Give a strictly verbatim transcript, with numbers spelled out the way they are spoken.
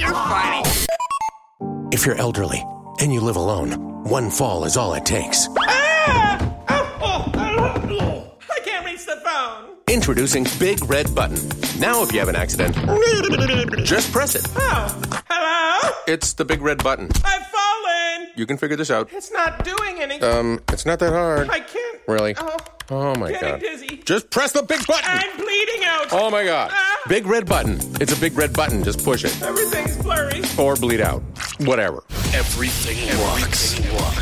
fighting. If you're elderly and you live alone, one fall is all it takes. Ah! Oh, oh, oh, oh. I can't reach the phone. Introducing Big Red Button. Now if you have an accident, just press it. Oh, hello? It's the Big Red Button. I've fallen. You can figure this out. It's not doing anything. Um, it's not that hard. I can't. Really? Oh, Oh my getting God. dizzy. Just press the big button. I'm bleeding out. Oh my God. Ah. Big Red Button. It's a big red button. Just push it. Everything's blurry. Or bleed out. Whatever. Everything walks.